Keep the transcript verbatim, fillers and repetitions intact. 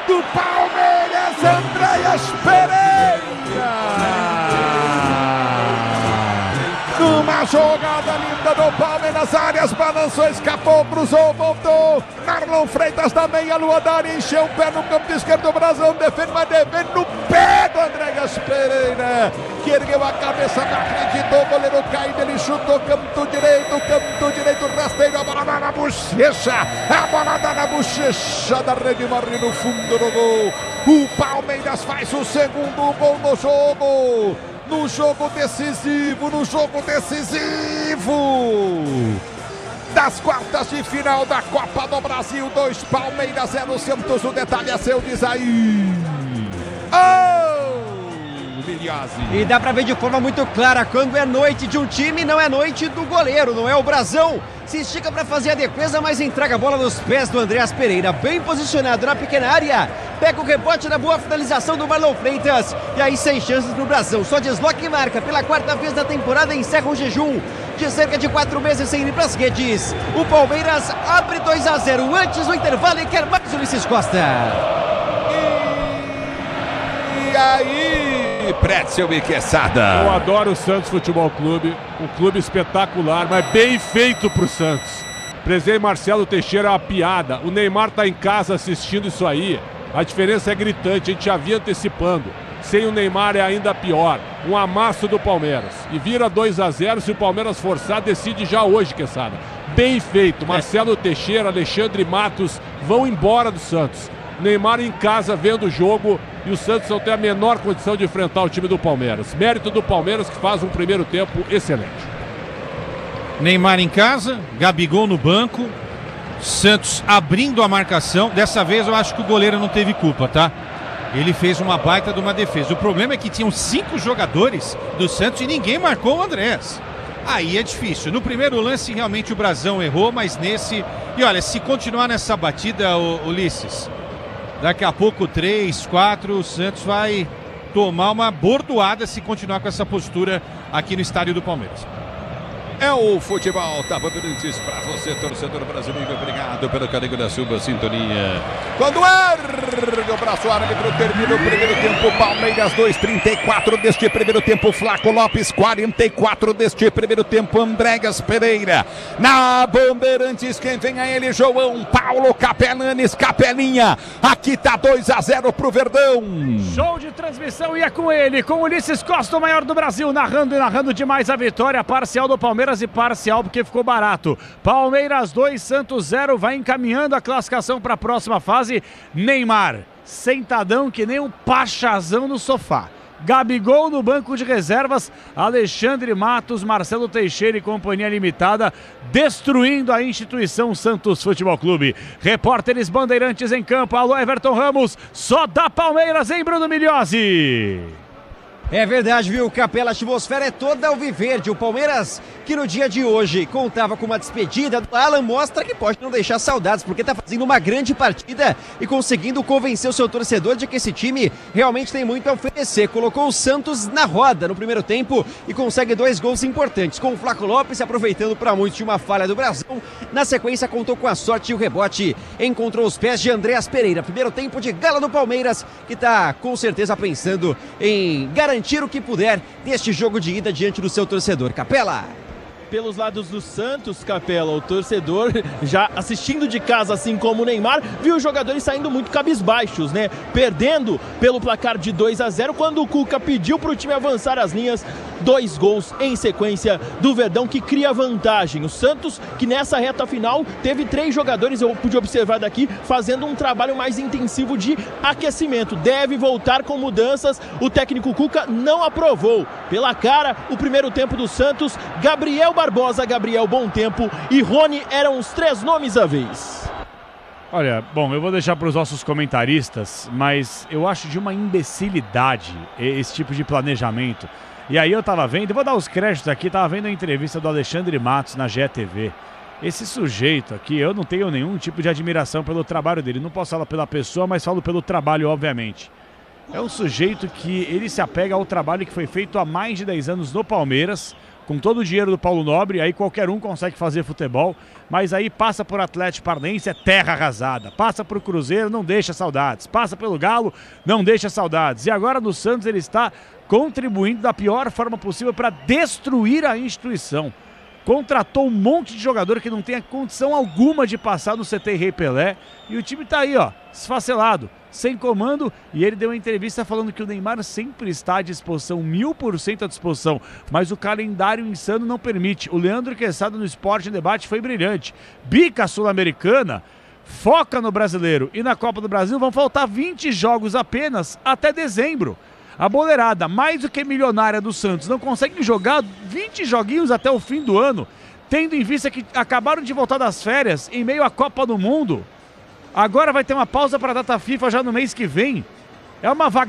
do Palmeiras, Andréas Pereira. Numa jogada linda do Palmeiras, Arias balançou, escapou, cruzou, voltou. Marlon Freitas da meia-lua da área, encheu o pé no campo esquerdo, o Brasil defende, mas defende no pé do Andréas Pereira, que ergueu a cabeça, não acreditou, o goleiro caído, ele chutou, canto direito, canto direito, rasteiro, a bola dá na bochecha, a bola dá na bochecha da rede, morre no fundo do gol. O Palmeiras faz o segundo gol no jogo. No jogo decisivo, no jogo decisivo das quartas de final da Copa do Brasil. Dois Palmeiras, zero Santos. O detalhe é seu, diz aí. Oh, Miliose. E dá pra ver de forma muito clara, quando é noite de um time, não é noite do goleiro, não é o Brasão. Se estica para fazer a defesa, mas entrega a bola nos pés do Andréas Pereira, bem posicionado na pequena área, pega o rebote na boa finalização do Marlon Freitas, e aí sem chances pro Brasão, só desloca e marca, pela quarta vez da temporada encerra um jejum de cerca de quatro meses sem ir pras redes. O Palmeiras abre dois a zero antes do intervalo e quer mais o Ulisses Costa. E aí, Pretzel e Quesada. Eu adoro o Santos Futebol Clube, um clube espetacular, mas bem feito pro Santos. Presidente Marcelo Teixeira é uma piada, o Neymar tá em casa assistindo isso aí, a diferença é gritante, a gente já vinha antecipando. Sem o Neymar é ainda pior, um amasso do Palmeiras. E vira dois a zero, se o Palmeiras forçar, decide já hoje, Quesada. Bem feito, Marcelo Teixeira, Alexandre Matos vão embora do Santos. Neymar em casa vendo o jogo e o Santos não tem a menor condição de enfrentar o time do Palmeiras. Mérito do Palmeiras, que faz um primeiro tempo excelente. Neymar em casa, Gabigol no banco, Santos abrindo a marcação. Dessa vez eu acho que o goleiro não teve culpa, tá? Ele fez uma baita de uma defesa. O problema é que tinham cinco jogadores do Santos e ninguém marcou o Andréas. Aí é difícil. No primeiro lance realmente o Brasão errou, mas nesse... E olha, se continuar nessa batida, Ulisses, daqui a pouco, três, quatro, o Santos vai tomar uma bordoada se continuar com essa postura aqui no estádio do Palmeiras. É o futebol da Bandeirantes para você, torcedor brasileiro. Obrigado pelo carinho da sua sintonia. Quando ergue o braço árbitro, termina o primeiro tempo. Palmeiras dois, trinta e quatro deste primeiro tempo. Flaco Lopes, quarenta e quatro deste primeiro tempo. Andréas Pereira. Na Bandeirantes, quem vem a ele, João Paulo Capelanes, Capelinha. Aqui tá dois a zero pro Verdão. Show de transmissão e é com ele, com Ulisses Costa, o maior do Brasil, narrando e narrando demais a vitória parcial do Palmeiras. E parcial porque ficou barato. Palmeiras dois, Santos zero, vai encaminhando a classificação para a próxima fase. Neymar, sentadão que nem um pachazão no sofá. Gabigol no banco de reservas, Alexandre Matos, Marcelo Teixeira e companhia limitada, destruindo a instituição Santos Futebol Clube. Repórteres Bandeirantes em campo, alô Everton Ramos, só da Palmeiras, hein, Bruno Miliose? É verdade, viu, Capela? A atmosfera é toda alviverde. O Palmeiras, que no dia de hoje contava com uma despedida do Alan, mostra que pode não deixar saudades, porque tá fazendo uma grande partida e conseguindo convencer o seu torcedor de que esse time realmente tem muito a oferecer. Colocou o Santos na roda no primeiro tempo e consegue dois gols importantes, com o Flaco Lopes aproveitando para muitos de uma falha do Brasão. Na sequência, contou com a sorte e o rebote encontrou os pés de Andréas Pereira. Primeiro tempo de gala do Palmeiras, que tá com certeza pensando em garantir o que puder deste jogo de ida diante do seu torcedor. Capela! Pelos lados do Santos, Capela, o torcedor já assistindo de casa, assim como o Neymar, viu os jogadores saindo muito cabisbaixos, né? Perdendo pelo placar de dois a zero, quando o Cuca pediu para o time avançar as linhas, dois gols em sequência do Verdão, que cria vantagem. O Santos, que nessa reta final teve três jogadores, eu pude observar daqui, fazendo um trabalho mais intensivo de aquecimento. Deve voltar com mudanças, o técnico Cuca não aprovou. Pela cara, o primeiro tempo do Santos, Gabriel Barbosa, Gabriel Bom Tempo e Rony eram os três nomes à vez. Olha, bom, eu vou deixar para os nossos comentaristas, mas eu acho de uma imbecilidade esse tipo de planejamento. E aí eu tava vendo, vou dar os créditos aqui, tava vendo a entrevista do Alexandre Matos na G E T V. Esse sujeito aqui, eu não tenho nenhum tipo de admiração pelo trabalho dele. Não posso falar pela pessoa, mas falo pelo trabalho, obviamente. É um sujeito que ele se apega ao trabalho que foi feito há mais de dez anos no Palmeiras, com todo o dinheiro do Paulo Nobre, aí qualquer um consegue fazer futebol, mas aí passa por Atlético Paranaense, é terra arrasada, passa por Cruzeiro, não deixa saudades, passa pelo Galo, não deixa saudades, e agora no Santos ele está contribuindo da pior forma possível para destruir a instituição. Contratou um monte de jogador que não tem a condição alguma de passar no C T Rei Pelé, e o time tá aí, ó, esfacelado, sem comando, e ele deu uma entrevista falando que o Neymar sempre está à disposição, mil por cento à disposição, mas o calendário insano não permite. O Leandro Quesada no Esporte em Debate foi brilhante. Bica Sul-Americana, foca no brasileiro, e na Copa do Brasil vão faltar vinte jogos apenas até dezembro. A boleirada, mais do que milionária do Santos, não consegue jogar vinte joguinhos até o fim do ano, tendo em vista que acabaram de voltar das férias em meio à Copa do Mundo. Agora vai ter uma pausa para a data FIFA já no mês que vem. É uma vaga